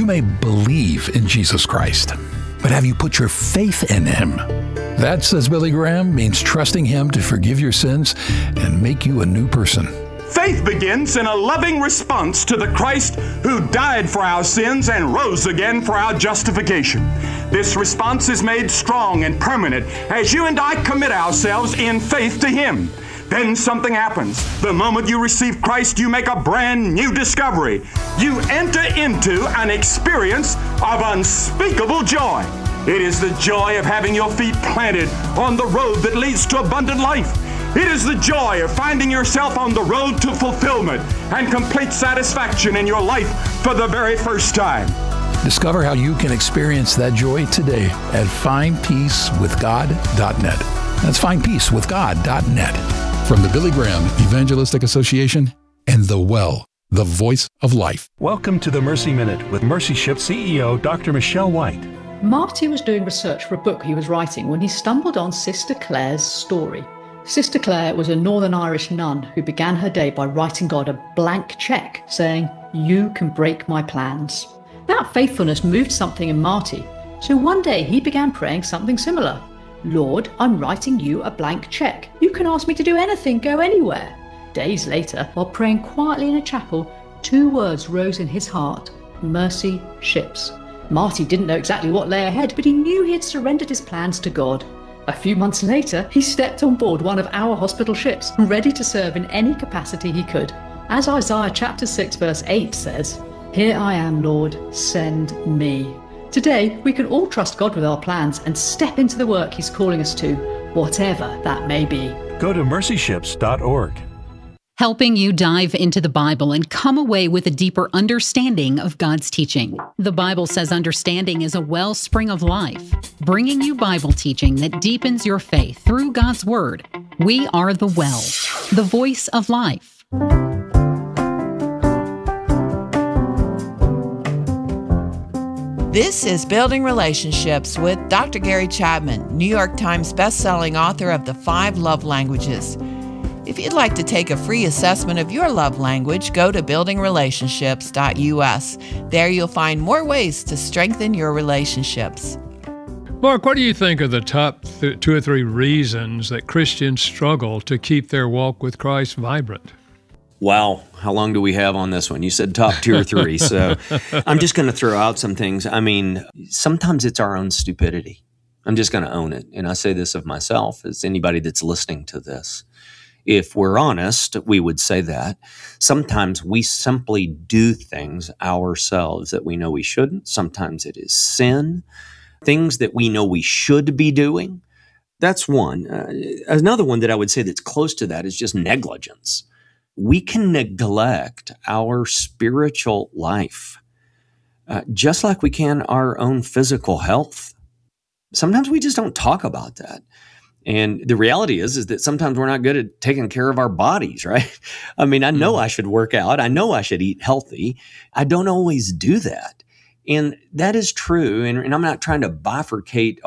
may believe in Jesus Christ, but have you put your faith in Him? That, says Billy Graham, means trusting Him to forgive your sins and make you a new person. Faith begins in a loving response to the Christ who died for our sins and rose again for our justification. This response is made strong and permanent as you and I commit ourselves in faith to Him. Then something happens. The moment you receive Christ, you make a brand new discovery. You enter into an experience of unspeakable joy. It is the joy of having your feet planted on the road that leads to abundant life. It is the joy of finding yourself on the road to fulfillment and complete satisfaction in your life for the very first time. Discover how you can experience that joy today at findpeacewithgod.net. That's findpeacewithgod.net. From the Billy Graham Evangelistic Association and The Well, the voice of life. Welcome to the Mercy Minute with Mercy Ship CEO Dr. Michelle White. Marty was doing research for a book he was writing when he stumbled on Sister Clare's story. Sister Clare was a Northern Irish nun who began her day by writing God a blank check saying, "You can break my plans." That faithfulness moved something in Marty, so one day he began praying something similar. "Lord, I'm writing you a blank check. You can ask me to do anything, go anywhere." Days later, while praying quietly in a chapel, 2 words rose in his heart: Mercy Ships. Marty didn't know exactly what lay ahead, but he knew he had surrendered his plans to God. A few months later, he stepped on board one of our hospital ships, ready to serve in any capacity he could. As Isaiah chapter 6 verse 8 says, "Here I am, Lord, send me." Today, we can all trust God with our plans and step into the work He's calling us to, whatever that may be. Go to mercyships.org. Helping you dive into the Bible and come away with a deeper understanding of God's teaching. The Bible says understanding is a wellspring of life, bringing you Bible teaching that deepens your faith through God's Word. We are the Well, the voice of life. This is Building Relationships with Dr. Gary Chapman, New York Times bestselling author of The 5 Love Languages. If you'd like to take a free assessment of your love language, go to buildingrelationships.us. There you'll find more ways to strengthen your relationships. Mark, what do you think are the top 2 or 3 reasons that Christians struggle to keep their walk with Christ vibrant? Wow, how long do we have on this one? You said top 2 or 3, so I'm just going to throw out some things. I mean, sometimes it's our own stupidity. I'm just going to own it, and I say this of myself as anybody that's listening to this. If we're honest, we would say that. Sometimes we simply do things ourselves that we know we shouldn't. Sometimes it is sin, things that we know we should be doing. That's one. Another one that I would say that's close to that is just negligence. We can neglect our spiritual life, just like we can our own physical health. Sometimes we just don't talk about that. And the reality is that sometimes we're not good at taking care of our bodies, right? I mean, I know I should work out. I know I should eat healthy. I don't always do that. And that is true. And I'm not trying to bifurcate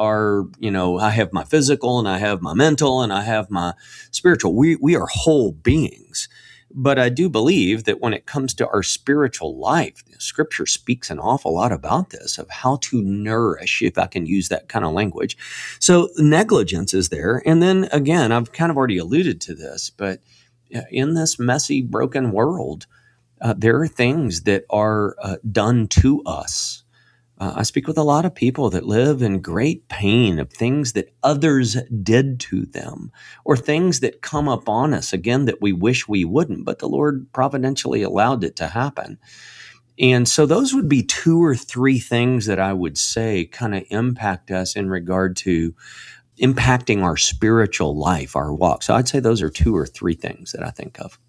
I have my physical and I have my mental and I have my spiritual. We are whole beings. But I do believe that when it comes to our spiritual life, Scripture speaks an awful lot about this, of how to nourish, if I can use that kind of language. So negligence is there. And then again, I've kind of already alluded to this, but in this messy, broken world, there are things that are done to us. I speak with a lot of people that live in great pain of things that others did to them, or things that come upon us, again, that we wish we wouldn't, but the Lord providentially allowed it to happen. And so those would be 2 or 3 things that I would say kind of impact us in regard to impacting our spiritual life, our walk. So I'd say those are 2 or 3 things that I think of.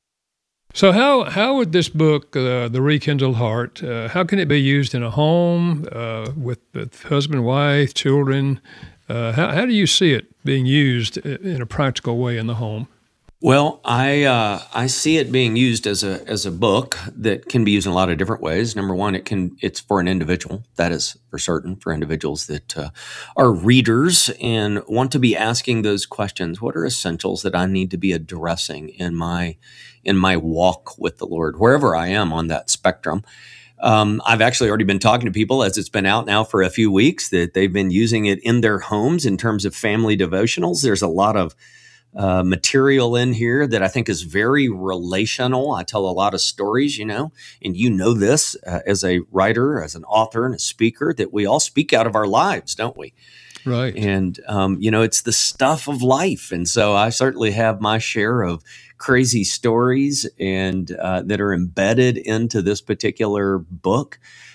So how would this book, The Rekindled Heart, how can it be used in a home with husband, wife, children? How do you see it being used in a practical way in the home? Well, I see it being used as a book that can be used in a lot of different ways. Number one, it's for an individual. That is for certain, for individuals that are readers and want to be asking those questions. What are essentials that I need to be addressing in my walk with the Lord, wherever I am on that spectrum? I've actually already been talking to people as it's been out now for a few weeks that they've been using it in their homes in terms of family devotionals. There's a lot of material in here that I think is very relational. I tell a lot of stories, and this as a writer, as an author, and a speaker, that we all speak out of our lives, don't we? Right. And, it's the stuff of life. And so I certainly have my share of crazy stories and that are embedded into this particular book.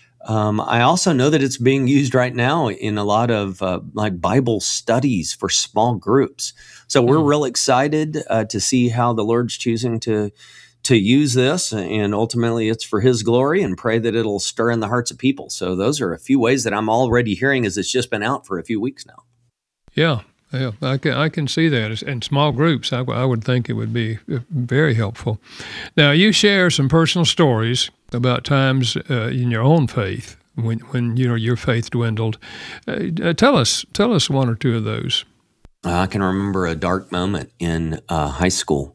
I also know that it's being used right now in a lot of like Bible studies for small groups. So we're real excited to see how the Lord's choosing to use this, and ultimately it's for His glory, and pray that it'll stir in the hearts of people. So those are a few ways that I'm already hearing as it's just been out for a few weeks now. Yeah, I can see that. In small groups, I would think it would be very helpful. Now, you share some personal stories about times in your own faith when your faith dwindled. Tell us one or two of those. I can remember a dark moment in high school.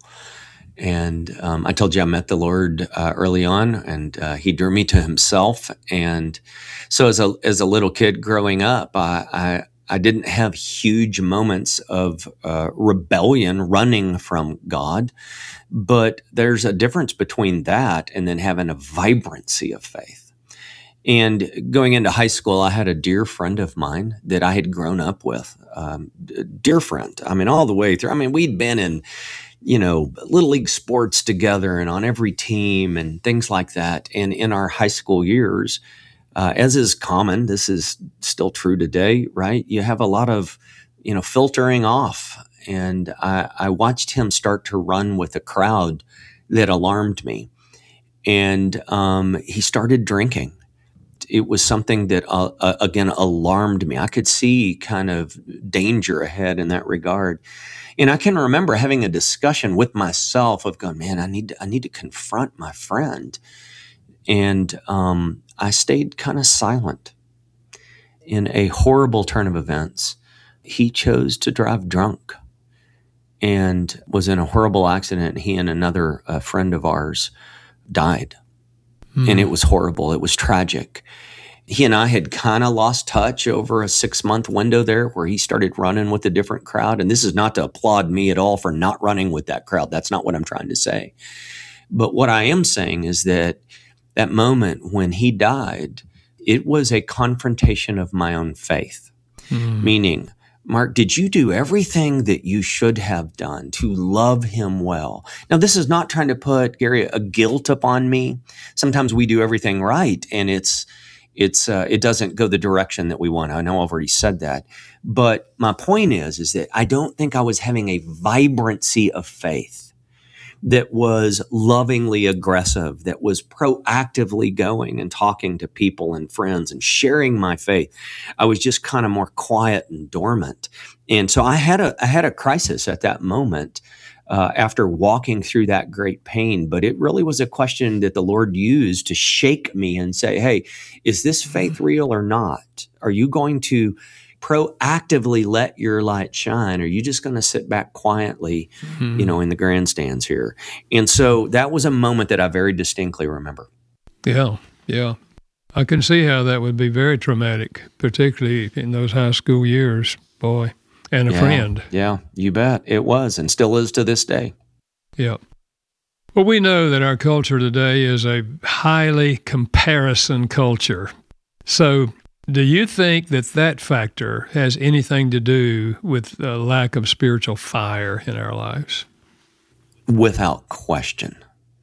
And I told you I met the Lord early on, and He drew me to Himself. And so as a little kid growing up, I didn't have huge moments of rebellion running from God. But there's a difference between that and then having a vibrancy of faith. And going into high school, I had a dear friend of mine that I had grown up with, dear friend. I mean, all the way through. I mean, we'd been in Little League sports together and on every team and things like that. And in our high school years, as is common, this is still true today, right? You have a lot of, filtering off. And I watched him start to run with a crowd that alarmed me. And he started drinking. It was something that, again, alarmed me. I could see kind of danger ahead in that regard. And I can remember having a discussion with myself of going, man, I need to confront my friend. And I stayed kind of silent. In a horrible turn of events, he chose to drive drunk and was in a horrible accident. He and another friend of ours died. And it was horrible. It was tragic. He and I had kind of lost touch over a 6-month window there where he started running with a different crowd. And this is not to applaud me at all for not running with that crowd. That's not what I'm trying to say. But what I am saying is that moment when he died, it was a confrontation of my own faith. Meaning, Mark, did you do everything that you should have done to love him well? Now, this is not trying to put, Gary, a guilt upon me. Sometimes we do everything right, and it doesn't go the direction that we want. I know I've already said that. But my point is that I don't think I was having a vibrancy of faith that was lovingly aggressive, that was proactively going and talking to people and friends and sharing my faith. I was just kind of more quiet and dormant. And so I had a crisis at that moment after walking through that great pain. But it really was a question that the Lord used to shake me and say, hey, is this faith real or not? Are you going to proactively let your light shine? Or are you just going to sit back quietly, in the grandstands here? And so that was a moment that I very distinctly remember. Yeah. I can see how that would be very traumatic, particularly in those high school years, boy, and a friend. Yeah, you bet. It was and still is to this day. Yeah. Well, we know that our culture today is a highly comparison culture. So do you think that factor has anything to do with a lack of spiritual fire in our lives? Without question.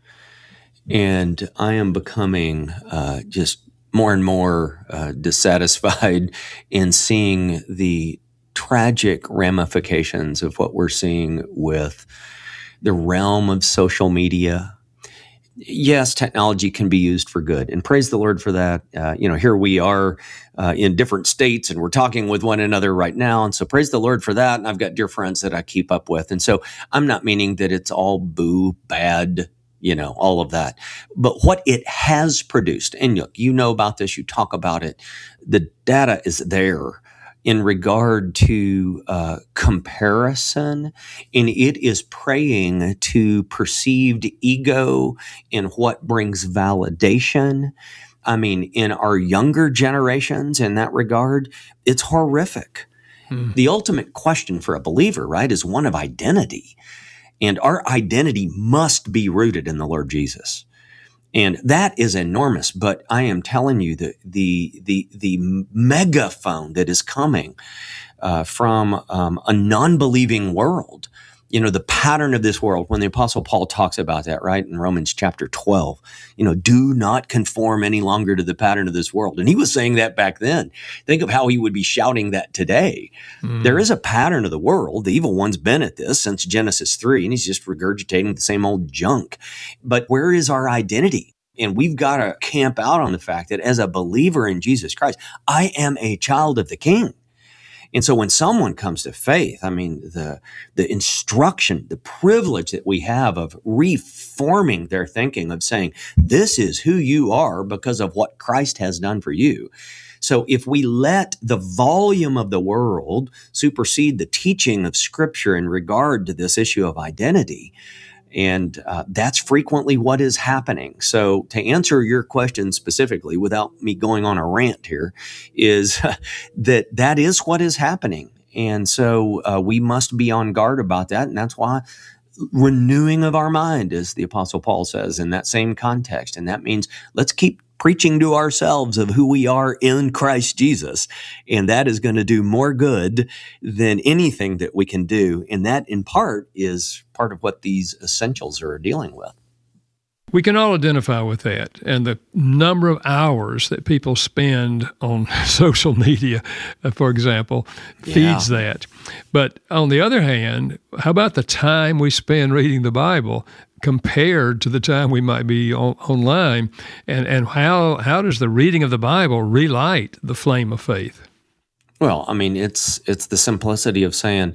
And I am becoming just more and more dissatisfied in seeing the tragic ramifications of what we're seeing with the realm of social media. Yes, technology can be used for good, and praise the Lord for that. Here we are in different states, and we're talking with one another right now, and so praise the Lord for that. And I've got dear friends that I keep up with, and so I'm not meaning that it's all boo, bad, all of that. But what it has produced, and look, you know about this, you talk about it, the data is there in regard to comparison, and it is praying to perceived ego and what brings validation. I mean, in our younger generations in that regard, it's horrific. The ultimate question for a believer, right, is one of identity. And our identity must be rooted in the Lord Jesus. And that is enormous. But I am telling you that the megaphone that is coming from a non-believing world, the pattern of this world, when the Apostle Paul talks about that, right, in Romans chapter 12, do not conform any longer to the pattern of this world. And he was saying that back then. Think of how he would be shouting that today. There is a pattern of the world. The evil one's been at this since Genesis 3, and he's just regurgitating the same old junk. But where is our identity? And we've got to camp out on the fact that as a believer in Jesus Christ, I am a child of the King. And so when someone comes to faith, I mean, the instruction, the privilege that we have of reforming their thinking, of saying, this is who you are because of what Christ has done for you. So if we let the volume of the world supersede the teaching of Scripture in regard to this issue of identity, and that's frequently what is happening. So to answer your question specifically, without me going on a rant here, is that is what is happening. And so we must be on guard about that. And that's why renewing of our mind, as the Apostle Paul says in that same context. And that means let's keep preaching to ourselves of who we are in Christ Jesus. And that is going to do more good than anything that we can do. And that, in part, is part of what these essentials are dealing with. We can all identify with that. And the number of hours that people spend on social media, for example, feeds that. But on the other hand, how about the time we spend reading the Bible compared to the time we might be online? And how does the reading of the Bible relight the flame of faith? Well, I mean, it's the simplicity of saying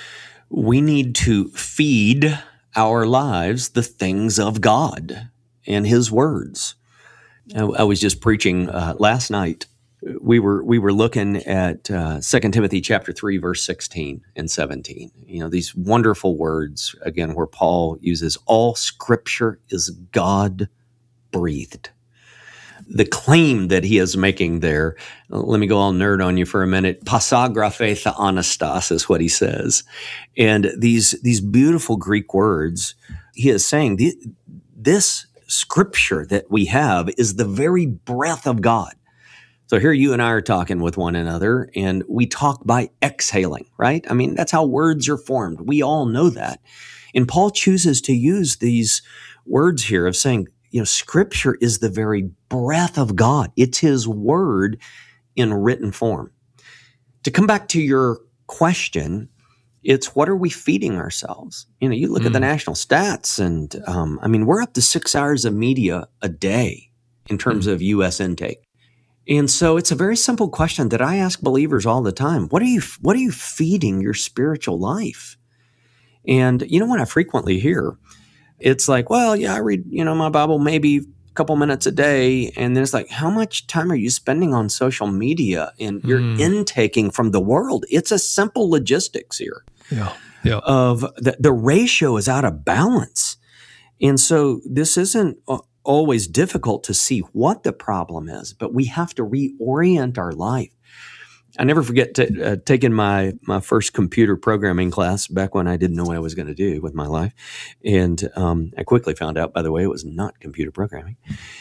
we need to feed our lives the things of God and His words. I was just preaching last night. We were looking at 2 Timothy chapter 3, verse 16 and 17. These wonderful words, again, where Paul uses all Scripture is God-breathed. The claim that he is making there, let me go all nerd on you for a minute, pasagraphe theanastas is what he says. And these beautiful Greek words, he is saying this Scripture that we have is the very breath of God. So here you and I are talking with one another, and we talk by exhaling, right? I mean, that's how words are formed. We all know that. And Paul chooses to use these words here of saying, Scripture is the very breath of God. It's His word in written form. To come back to your question, it's what are we feeding ourselves? You look at the national stats, and we're up to 6 hours of media a day in terms of U.S. intake. And so it's a very simple question that I ask believers all the time. What are you feeding your spiritual life? And what I frequently hear, it's like, well, yeah, I read, my Bible maybe a couple minutes a day. And then it's like, how much time are you spending on social media? And you're intaking from the world. It's a simple logistics here. Yeah. Of the ratio is out of balance. And so this isn't always difficult to see what the problem is, but we have to reorient our life. I never forget taking my first computer programming class back when I didn't know what I was going to do with my life. And I quickly found out, by the way, it was not computer programming.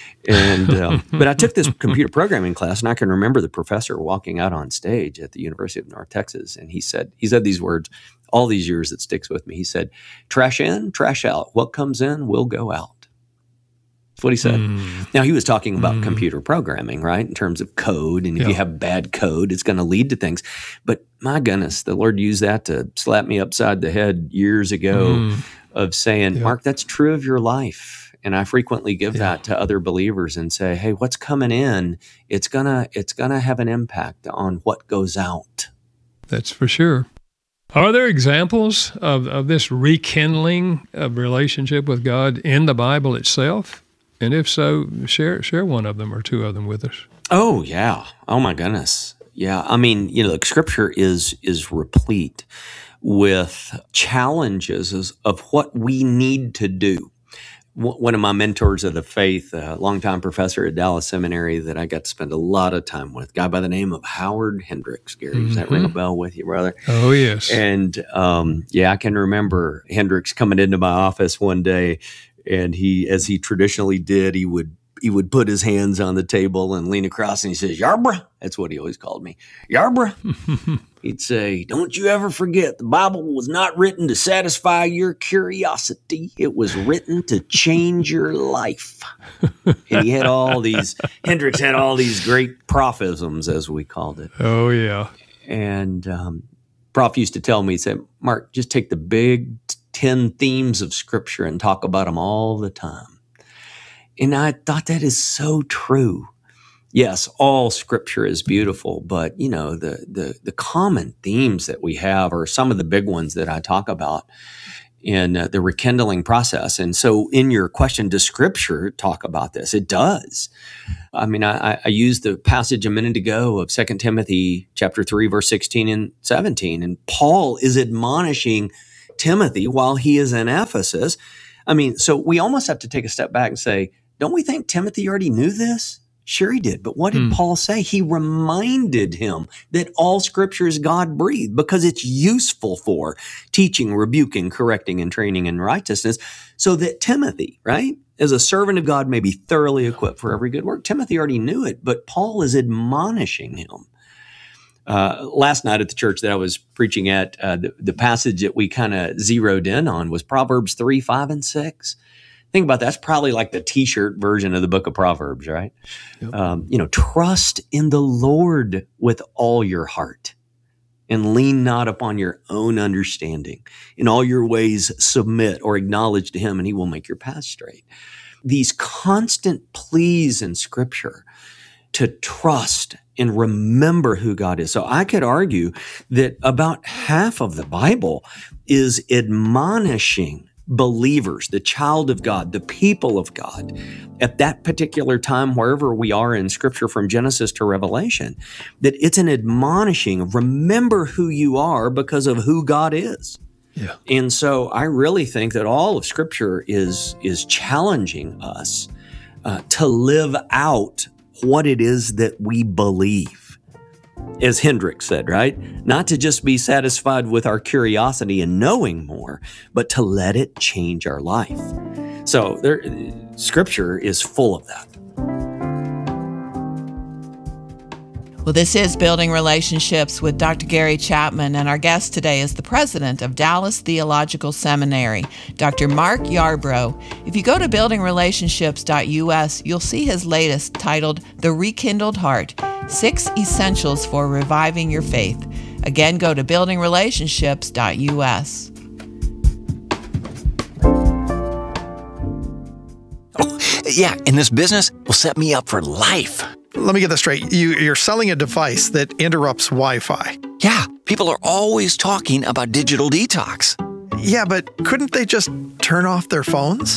And but I took this computer programming class, and I can remember the professor walking out on stage at the University of North Texas, and he said these words, all these years it sticks with me. He said, trash in, trash out. What comes in will go out. That's what he said. Now, he was talking about computer programming, right, in terms of code. And if you have bad code, it's going to lead to things. But my goodness, the Lord used that to slap me upside the head years ago of saying, Mark, that's true of your life. And I frequently give that to other believers and say, hey, what's coming in, it's gonna have an impact on what goes out. That's for sure. Are there examples of this rekindling of relationship with God in the Bible itself? And if so, share one of them or two of them with us. Oh, yeah. Oh, my goodness. Yeah. I mean, look, Scripture is replete with challenges of what we need to do. one of my mentors of the faith, a longtime professor at Dallas Seminary that I got to spend a lot of time with, a guy by the name of Howard Hendricks. Gary, does that ring a bell with you, brother? Oh, yes. And I can remember Hendricks coming into my office one day, and he, as he traditionally did, he would put his hands on the table and lean across, and he says, "Yarborough." That's what he always called me. "Yarborough." He'd say, "Don't you ever forget, the Bible was not written to satisfy your curiosity. It was written to change your life." And he had Hendricks had all these great prophisms, as we called it. Oh, yeah. And Prof used to tell me, he said, "Mark, just take the big 10 themes of Scripture and talk about them all the time." And I thought that is so true. Yes, all Scripture is beautiful, but the common themes that we have are some of the big ones that I talk about in the rekindling process. And so, in your question, does Scripture talk about this? It does. I mean, I used the passage a minute ago of 2 Timothy chapter 3, verse 16 and 17, and Paul is admonishing Timothy while he is in Ephesus. I mean, so we almost have to take a step back and say, don't we think Timothy already knew this? Sure he did. But what did Paul say? He reminded him that all Scripture is God-breathed because it's useful for teaching, rebuking, correcting, and training in righteousness, so that Timothy, right, as a servant of God, may be thoroughly equipped for every good work. Timothy already knew it, but Paul is admonishing him. Last night at the church that I was preaching at, the passage that we kind of zeroed in on was Proverbs 3, 5, and 6. Think about that. That's probably like the T-shirt version of the book of Proverbs, right? Yep. Trust in the Lord with all your heart and lean not upon your own understanding. In all your ways submit or acknowledge to him, and he will make your path straight. These constant pleas in Scripture to trust and remember who God is. So I could argue that about half of the Bible is admonishing believers, the child of God, the people of God, at that particular time, wherever we are in Scripture from Genesis to Revelation, that it's an admonishing of remember who you are because of who God is. Yeah. And so I really think that all of Scripture is challenging us to live out what it is that we believe. As Hendricks said, right? Not to just be satisfied with our curiosity and knowing more, but to let it change our life. So Scripture is full of that. Well, this is Building Relationships with Dr. Gary Chapman, and our guest today is the president of Dallas Theological Seminary, Dr. Mark Yarbrough. If you go to buildingrelationships.us, you'll see his latest titled The Rekindled Heart, 6 Essentials for Reviving Your Faith. Again, go to buildingrelationships.us. Oh, yeah, and this business will set me up for life. Let me get this straight. You're selling a device that interrupts Wi-Fi. Yeah, people are always talking about digital detox. Yeah, but couldn't they just turn off their phones?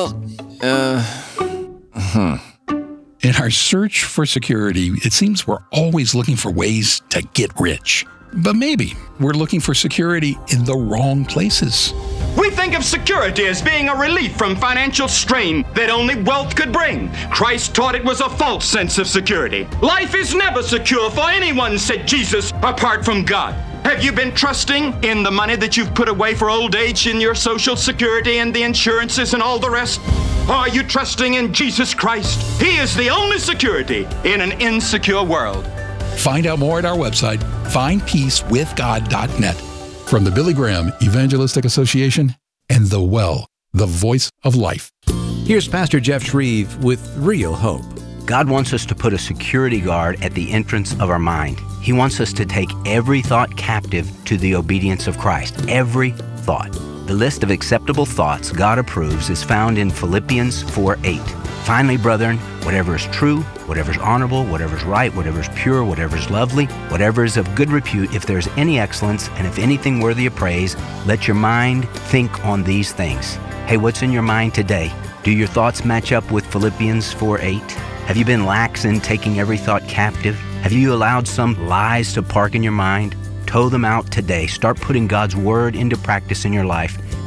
In our search for security, it seems we're always looking for ways to get rich. But maybe we're looking for security in the wrong places. We think of security as being a relief from financial strain that only wealth could bring. Christ taught it was a false sense of security. Life is never secure for anyone, said Jesus, apart from God. Have you been trusting in the money that you've put away for old age, in your Social Security and the insurances and all the rest? Or are you trusting in Jesus Christ? He is the only security in an insecure world. Find out more at our website, findpeacewithgod.net. From the Billy Graham Evangelistic Association and The Well, the voice of life. Here's Pastor Jeff Shreve with Real Hope. God wants us to put a security guard at the entrance of our mind. He wants us to take every thought captive to the obedience of Christ. Every thought. The list of acceptable thoughts God approves is found in Philippians 4:8. Finally, brethren, whatever is true, whatever is honorable, whatever is right, whatever is pure, whatever is lovely, whatever is of good repute, if there is any excellence, and if anything worthy of praise, let your mind think on these things. Hey, what's in your mind today? Do your thoughts match up with Philippians 4:8? Have you been lax in taking every thought captive? Have you allowed some lies to park in your mind? Tow them out today. Start putting God's Word into practice in your life,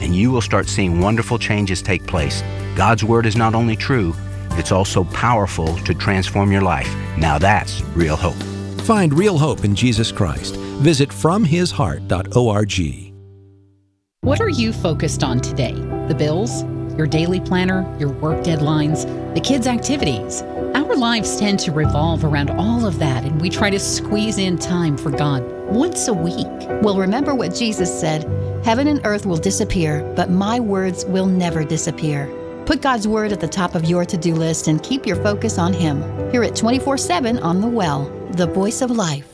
and you will start seeing wonderful changes take place. God's Word is not only true, it's also powerful to transform your life. Now that's real hope. Find real hope in Jesus Christ. Visit FromHisHeart.org. What are you focused on today? The bills? Your daily planner? Your work deadlines? The kids' activities? Our lives tend to revolve around all of that, and we try to squeeze in time for God once a week. Well, remember what Jesus said, "Heaven and earth will disappear, but my words will never disappear." Put God's Word at the top of your to-do list and keep your focus on Him. Hear it 24/7 on The Well, the voice of life.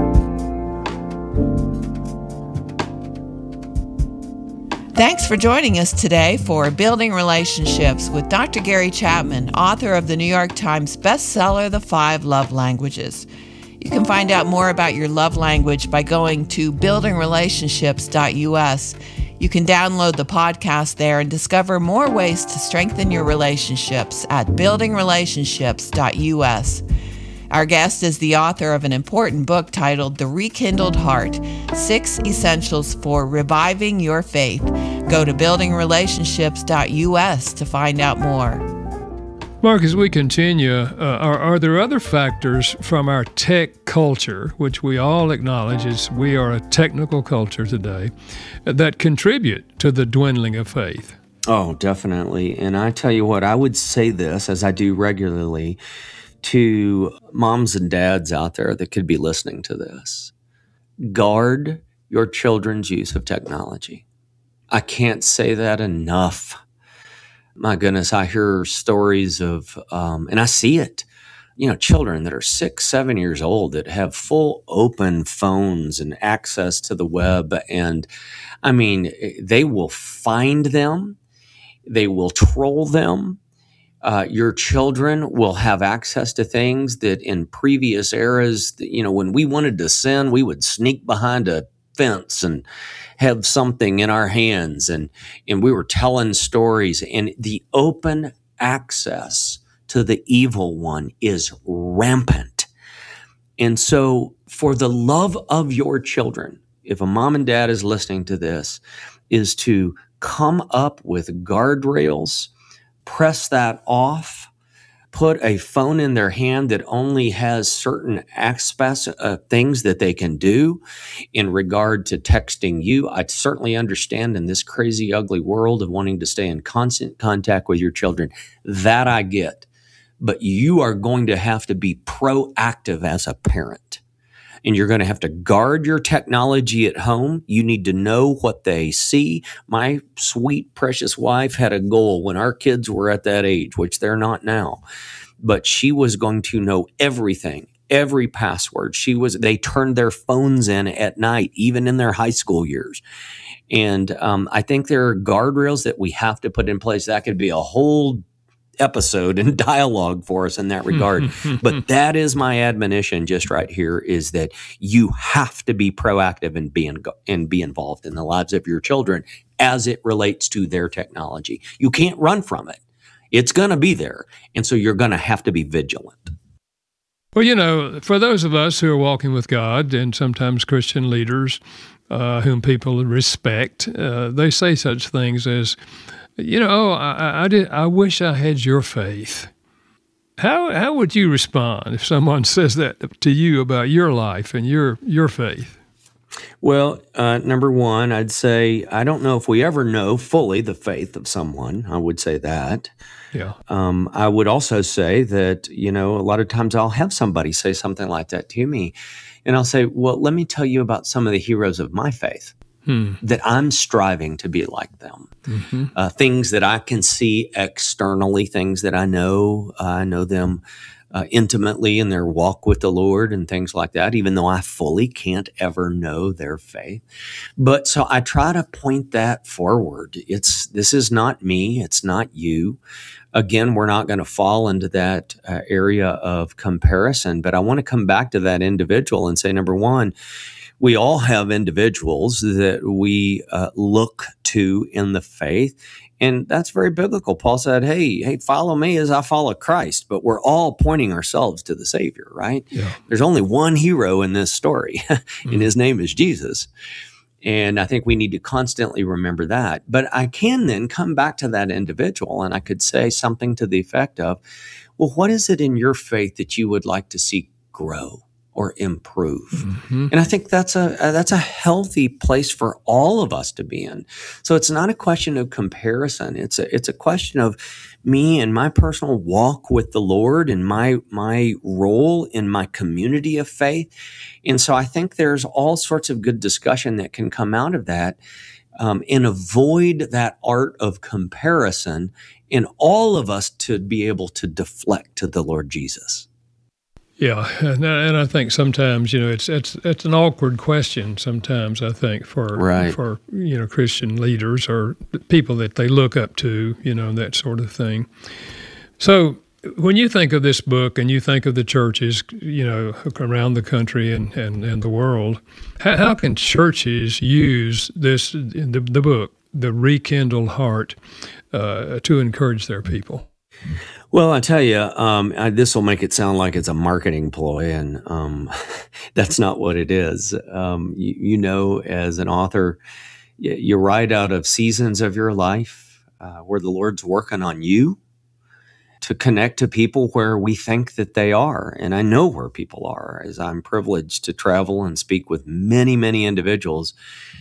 Thanks for joining us today for Building Relationships with Dr. Gary Chapman, author of the New York Times bestseller, The 5 Love Languages. You can find out more about your love language by going to buildingrelationships.us. You can download the podcast there and discover more ways to strengthen your relationships at buildingrelationships.us. Our guest is the author of an important book titled The Rekindled Heart, 6 Essentials for Reviving Your Faith. Go to buildingrelationships.us to find out more. Mark, as we continue, are there other factors from our tech culture, which we all acknowledge is we are a technical culture today, that contribute to the dwindling of faith? Oh, definitely. And I tell you what, I would say this, as I do regularly, to moms and dads out there that could be listening to this. Guard your children's use of technology. I can't say that enough. My goodness, I hear stories of, and I see it, children that are 6, 7 years old that have full open phones and access to the web. And I mean, they will find them. They will troll them. Your children will have access to things that in previous eras, when we wanted to sin, we would sneak behind a fence and have something in our hands, and we were telling stories, and the open access to the evil one is rampant. And so for the love of your children, if a mom and dad is listening to this, is to come up with guardrails, press that off, put a phone in their hand that only has certain aspects of things that they can do in regard to texting you. I certainly understand in this crazy, ugly world of wanting to stay in constant contact with your children. That I get. But you are going to have to be proactive as a parent. And you're going to have to guard your technology at home. You need to know what they see. My sweet, precious wife had a goal when our kids were at that age, which they're not now. But she was going to know everything, every password. They turned their phones in at night, even in their high school years. And I think there are guardrails that we have to put in place. That could be a whole episode and dialogue for us in that regard. But that is my admonition just right here, is that you have to be proactive and be involved in the lives of your children as it relates to their technology. You can't run from it. It's going to be there. And so you're going to have to be vigilant. Well, for those of us who are walking with God, and sometimes Christian leaders whom people respect, they say such things as, I wish I had your faith. How would you respond if someone says that to you about your life and your faith? Well, number one, I'd say I don't know if we ever know fully the faith of someone. I would say that. Yeah. I would also say that, a lot of times I'll have somebody say something like that to me, and I'll say, well, let me tell you about some of the heroes of my faith. That I'm striving to be like them. Things that I can see externally, things that I know them intimately in their walk with the Lord and things like that, even though I fully can't ever know their faith. But so I try to point that forward. This is not me. It's not you. Again, we're not going to fall into that area of comparison, but I want to come back to that individual and say, number one, we all have individuals that we look to in the faith, and that's very biblical. Paul said, hey, follow me as I follow Christ, but we're all pointing ourselves to the Savior, right? Yeah. There's only one hero in this story, and his name is Jesus. And I think we need to constantly remember that. But I can then come back to that individual and I could say something to the effect of, well, what is it in your faith that you would like to see grow or improve? Mm-hmm. And I think that's a healthy place for all of us to be in. So it's not a question of comparison. It's a question of me and my personal walk with the Lord and my role in my community of faith. And so I think there's all sorts of good discussion that can come out of that, and avoid that art of comparison in all of us to be able to deflect to the Lord Jesus. Yeah, and I think sometimes, it's an awkward question sometimes, I think, for Christian leaders or people that they look up to, that sort of thing. So when you think of this book and you think of the churches, around the country and the world, how can churches use the book, The Rekindled Heart, to encourage their people? Well, I tell you, this will make it sound like it's a marketing ploy, and that's not what it is. As an author, you write out of seasons of your life where the Lord's working on you to connect to people where we think that they are. And I know where people are, as I'm privileged to travel and speak with many, many individuals.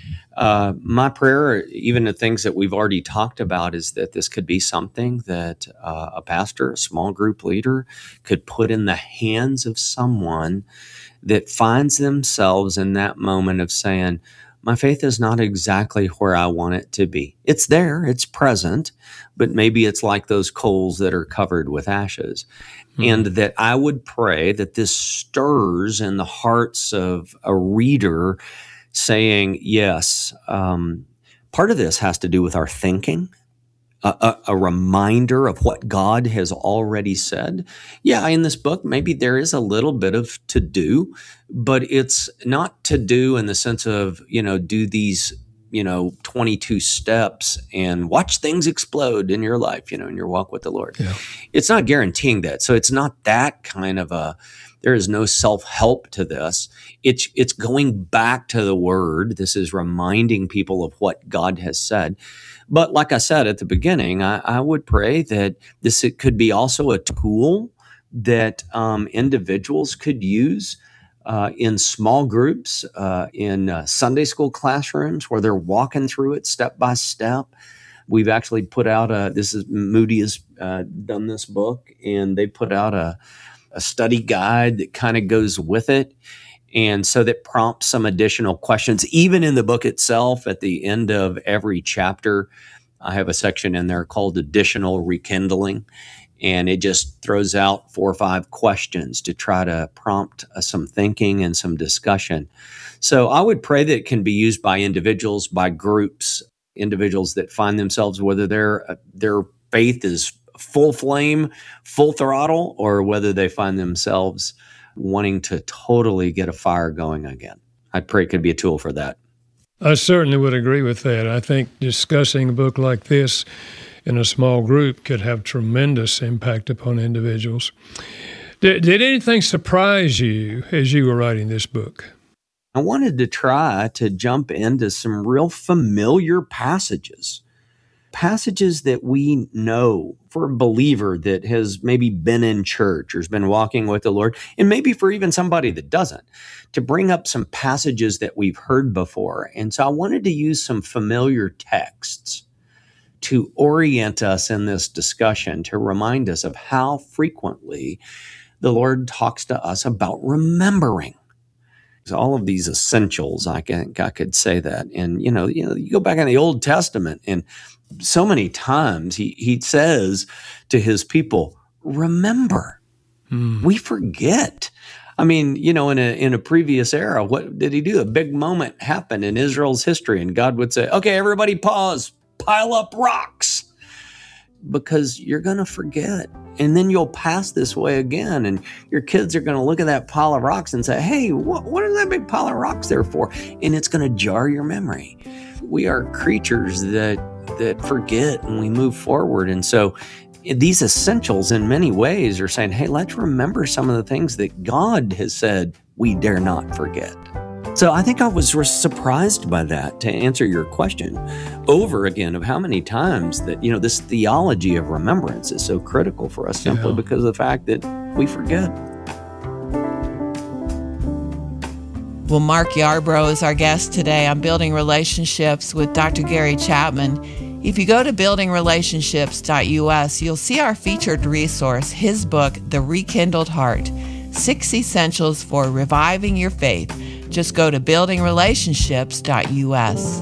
My prayer, even the things that we've already talked about, is that this could be something that a pastor, a small group leader, could put in the hands of someone that finds themselves in that moment of saying, my faith is not exactly where I want it to be. It's there, it's present, but maybe it's like those coals that are covered with ashes. Mm-hmm. And that I would pray that this stirs in the hearts of a reader saying, yes, part of this has to do with our thinking, a reminder of what God has already said. Yeah, in this book, maybe there is a little bit of to do, but it's not to do in the sense of, do these, 22 steps and watch things explode in your life, in your walk with the Lord. Yeah. It's not guaranteeing that. So it's not that kind of there is no self-help to this. It's going back to the Word. This is reminding people of what God has said. But like I said at the beginning, I would pray that it could be also a tool that individuals could use in small groups, in Sunday school classrooms where they're walking through it step by step. We've actually put out Moody has done this book, and they put out a study guide that kind of goes with it. And so that prompts some additional questions. Even in the book itself, at the end of every chapter, I have a section in there called Additional Rekindling. And it just throws out 4 or 5 questions to try to prompt some thinking and some discussion. So I would pray that it can be used by individuals, by groups, individuals that find themselves, whether their faith is full flame, full throttle, or whether they find themselves wanting to totally get a fire going again. I pray it could be a tool for that. I certainly would agree with that. I think discussing a book like this in a small group could have tremendous impact upon individuals. Did anything surprise you as you were writing this book? I wanted to try to jump into some real familiar passages that we know for a believer that has maybe been in church or has been walking with the Lord, and maybe for even somebody that doesn't, to bring up some passages that we've heard before. And so I wanted to use some familiar texts to orient us in this discussion, to remind us of how frequently the Lord talks to us about remembering. All of these essentials, I could say that. And, you go back in the Old Testament, and so many times he says to his people, remember. We forget. I mean, in a previous era, what did he do? A big moment happened in Israel's history, and God would say, okay, everybody pause, pile up rocks, because you're going to forget. And then you'll pass this way again, and your kids are going to look at that pile of rocks and say, hey, what is that big pile of rocks there for? And it's going to jar your memory. We are creatures that forget, and we move forward. And so these essentials in many ways are saying, hey, let's remember some of the things that God has said we dare not forget. So I think I was surprised by that, to answer your question over again, of how many times that, this theology of remembrance is so critical for us, simply because of the fact that we forget. Well, Mark Yarbrough is our guest today on Building Relationships with Dr. Gary Chapman. If you go to buildingrelationships.us, you'll see our featured resource, his book, The Rekindled Heart, 6 Essentials for Reviving Your Faith. Just go to buildingrelationships.us.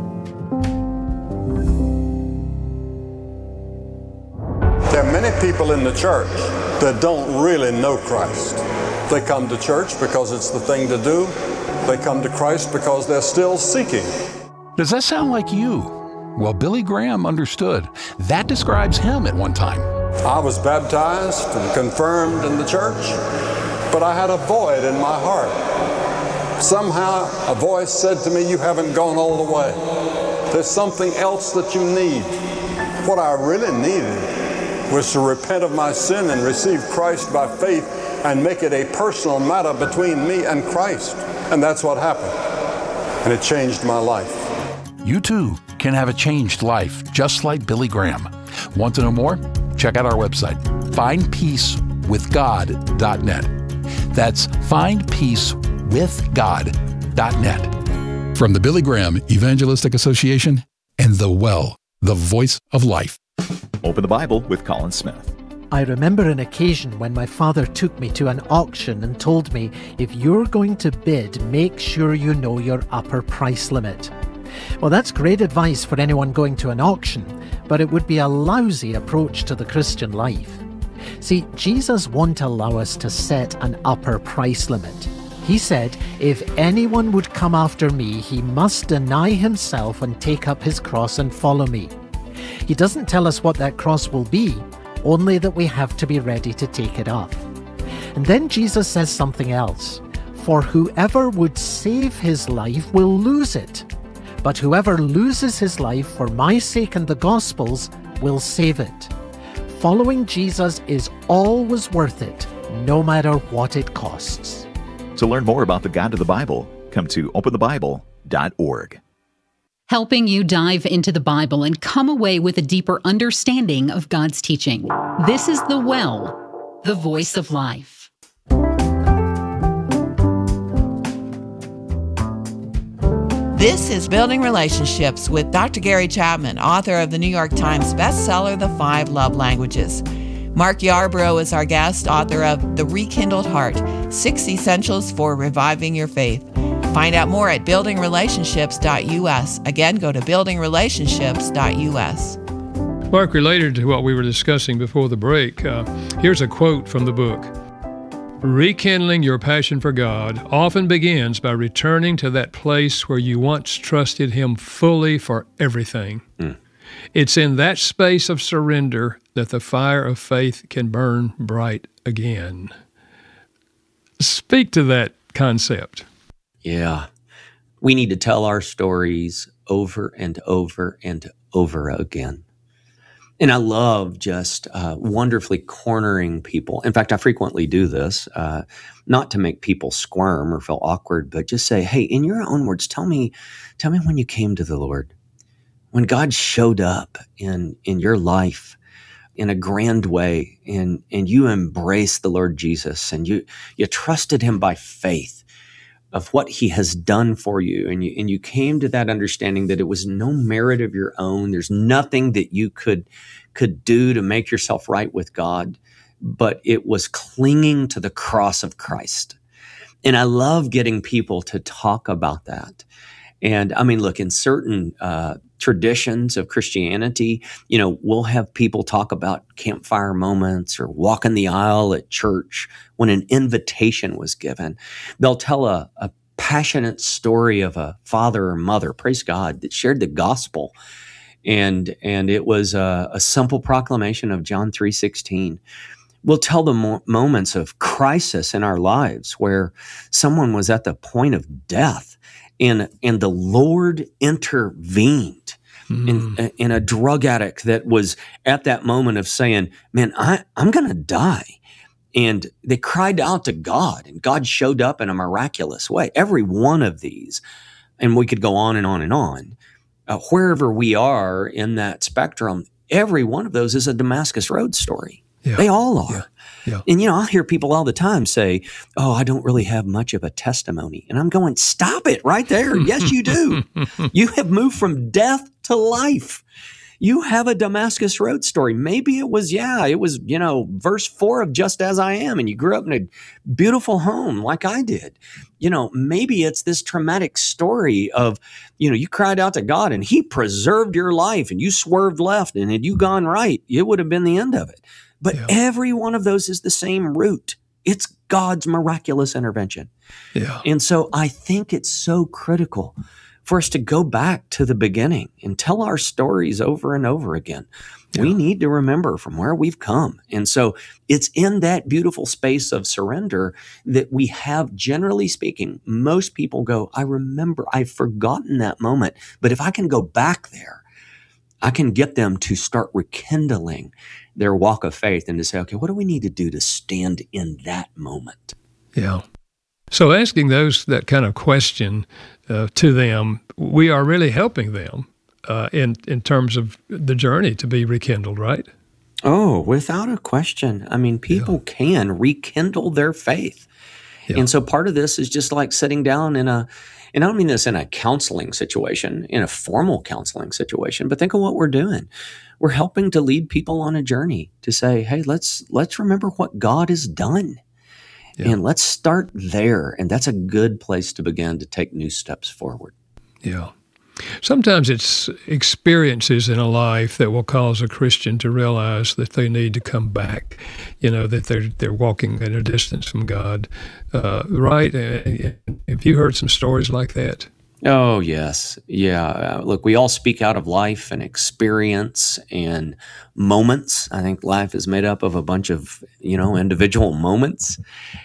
There are many people in the church that don't really know Christ. They come to church because it's the thing to do. They come to Christ because they're still seeking. Does that sound like you? Well, Billy Graham understood. That describes him at one time. I was baptized and confirmed in the church, but I had a void in my heart. Somehow a voice said to me, "You haven't gone all the way. There's something else that you need." What I really needed was to repent of my sin and receive Christ by faith and make it a personal matter between me and Christ. And that's what happened. And it changed my life. You too can have a changed life, just like Billy Graham. Want to know more? Check out our website, findpeacewithgod.net. That's findpeacewithgod.net. From the Billy Graham Evangelistic Association and The Well, the voice of life. Open the Bible with Colin Smith. I remember an occasion when my father took me to an auction and told me, if you're going to bid, make sure you know your upper price limit. Well, that's great advice for anyone going to an auction, but it would be a lousy approach to the Christian life. See, Jesus won't allow us to set an upper price limit. He said, if anyone would come after me, he must deny himself and take up his cross and follow me. He doesn't tell us what that cross will be, only that we have to be ready to take it up. And then Jesus says something else. For whoever would save his life will lose it. But whoever loses his life for my sake and the gospel's will save it. Following Jesus is always worth it, no matter what it costs. To learn more about the God of the Bible, come to openthebible.org. Helping you dive into the Bible and come away with a deeper understanding of God's teaching. This is The Well, the voice of life. This is Building Relationships with Dr. Gary Chapman, author of the New York Times bestseller, The 5 Love Languages. Mark Yarbrough is our guest, author of The Rekindled Heart, 6 Essentials for Reviving Your Faith. Find out more at buildingrelationships.us. Again, go to buildingrelationships.us. Mark, related to what we were discussing before the break, here's a quote from the book. Rekindling your passion for God often begins by returning to that place where you once trusted Him fully for everything. It's in that space of surrender that the fire of faith can burn bright again. Speak to that concept. Yeah. We need to tell our stories over and over and over again. And I love just wonderfully cornering people. In fact, I frequently do this, not to make people squirm or feel awkward, but just say, hey, in your own words, tell me when you came to the Lord, when God showed up in your life in a grand way, and you embraced the Lord Jesus, and you trusted Him by faith of what He has done for you, and you came to that understanding that it was no merit of your own. There's nothing that you could do to make yourself right with God, but it was clinging to the cross of Christ. And I love getting people to talk about that. And I mean, look, in certain traditions of Christianity, we'll have people talk about campfire moments or walking the aisle at church when an invitation was given. They'll tell a passionate story of a father or mother, praise God, that shared the gospel. And it was a simple proclamation of John 3:16. We'll tell the moments of crisis in our lives where someone was at the point of death and the Lord intervened in a drug addict that was at that moment of saying, man, I'm going to die. And they cried out to God, and God showed up in a miraculous way. Every one of these, and we could go on and on and on, wherever we are in that spectrum, every one of those is a Damascus Road story. Yeah. They all are. Yeah. And, I hear people all the time say, oh, I don't really have much of a testimony. And I'm going, stop it right there. Yes, you do. You have moved from death to life. You have a Damascus Road story. Maybe it was, verse 4 of Just As I Am, and you grew up in a beautiful home like I did. Maybe it's this traumatic story of, you cried out to God and he preserved your life and you swerved left, and had you gone right, it would have been the end of it. But every one of those is the same root. It's God's miraculous intervention. Yeah. And so I think it's so critical for us to go back to the beginning and tell our stories over and over again. Yeah. We need to remember from where we've come. And so it's in that beautiful space of surrender that we have, generally speaking, most people go, I remember, I've forgotten that moment. But if I can go back there, I can get them to start rekindling their walk of faith and to say, okay, what do we need to do to stand in that moment? Yeah. So asking that kind of question to them, we are really helping them in terms of the journey to be rekindled, right? Oh, without a question. I mean, people can rekindle their faith. Yeah. And so part of this is just like sitting down and I don't mean this in a counseling situation, in a formal counseling situation, but think of what we're doing. We're helping to lead people on a journey to say, hey, let's remember what God has done. Yeah. And let's start there. And that's a good place to begin to take new steps forward. Yeah. Sometimes it's experiences in a life that will cause a Christian to realize that they need to come back, that they're walking at a distance from God, right? Have you heard some stories like that? Oh, yes. Yeah. Look, we all speak out of life and experience and moments. I think life is made up of a bunch of, individual moments.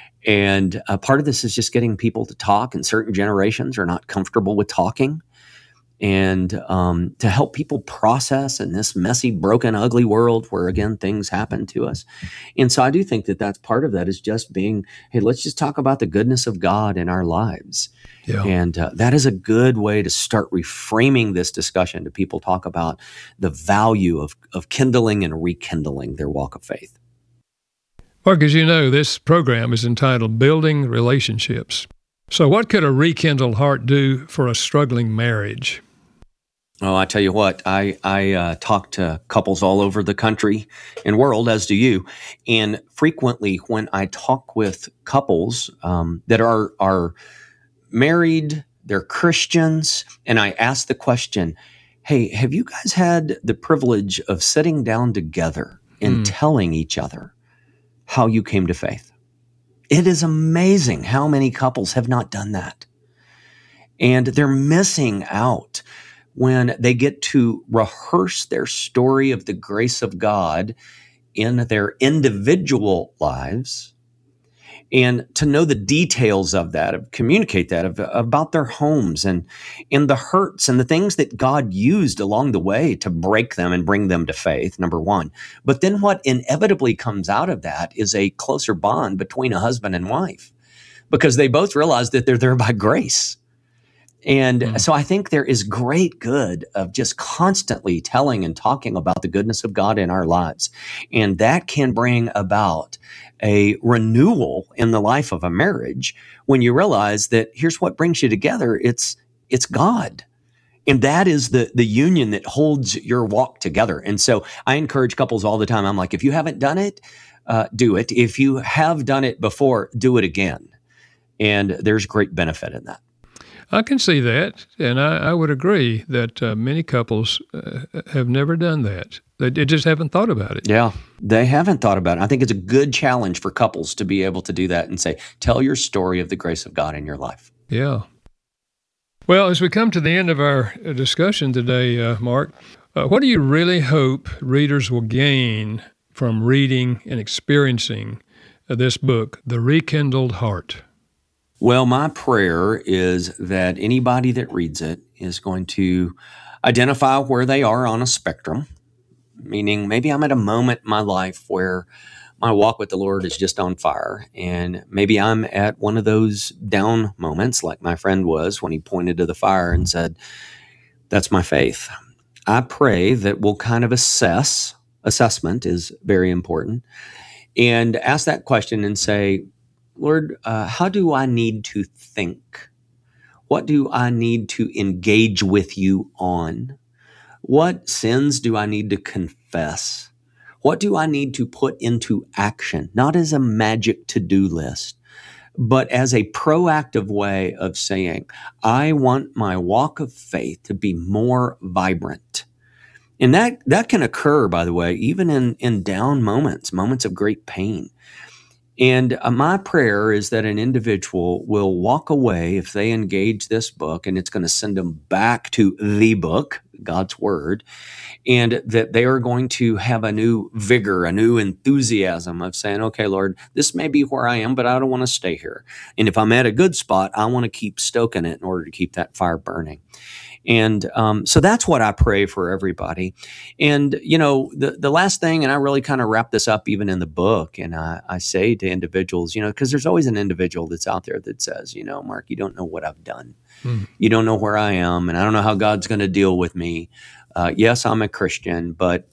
And part of this is just getting people to talk, and certain generations are not comfortable with talking. And to help people process in this messy, broken, ugly world where, again, things happen to us. And so I do think that that's part of that is just being, hey, let's just talk about the goodness of God in our lives. Yeah. And that is a good way to start reframing this discussion to people talk about the value of kindling and rekindling their walk of faith. Mark, as you know, this program is entitled Building Relationships. So what could a rekindled heart do for a struggling marriage? Oh, I tell you what, I talk to couples all over the country and world, as do you. And frequently when I talk with couples that are married, they're Christians, and I ask the question, hey, have you guys had the privilege of sitting down together and telling each other how you came to faith? It is amazing how many couples have not done that. And they're missing out when they get to rehearse their story of the grace of God in their individual lives, and to know the details of that, communicate that about their homes and the hurts and the things that God used along the way to break them and bring them to faith, number one. But then what inevitably comes out of that is a closer bond between a husband and wife, because they both realize that they're there by grace. And so I think there is great good of just constantly telling and talking about the goodness of God in our lives. And that can bring about a renewal in the life of a marriage when you realize that here's what brings you together. It's God. And that is the union that holds your walk together. And so I encourage couples all the time. I'm like, if you haven't done it, do it. If you have done it before, do it again. And there's great benefit in that. I can see that, and I would agree that many couples have never done that. They just haven't thought about it. Yeah, they haven't thought about it. I think it's a good challenge for couples to be able to do that and say, tell your story of the grace of God in your life. Yeah. Well, as we come to the end of our discussion today, Mark, what do you really hope readers will gain from reading and experiencing this book, The Rekindled Heart? Well, my prayer is that anybody that reads it is going to identify where they are on a spectrum, meaning maybe I'm at a moment in my life where my walk with the Lord is just on fire. And maybe I'm at one of those down moments like my friend was when he pointed to the fire and said, that's my faith. I pray that we'll kind of assessment is very important, and ask that question and say, Lord, how do I need to think? What do I need to engage with you on? What sins do I need to confess? What do I need to put into action? Not as a magic to-do list, but as a proactive way of saying, I want my walk of faith to be more vibrant. And that can occur, by the way, even in down moments of great pain. And my prayer is that an individual will walk away if they engage this book, and it's going to send them back to the book, God's Word, and that they are going to have a new vigor, a new enthusiasm of saying, okay, Lord, this may be where I am, but I don't want to stay here. And if I'm at a good spot, I want to keep stoking it in order to keep that fire burning. And so that's what I pray for everybody. And, the last thing, and I really kind of wrap this up even in the book, and I say to individuals, because there's always an individual that's out there that says, Mark, you don't know what I've done. You don't know where I am, and I don't know how God's going to deal with me. Yes, I'm a Christian, but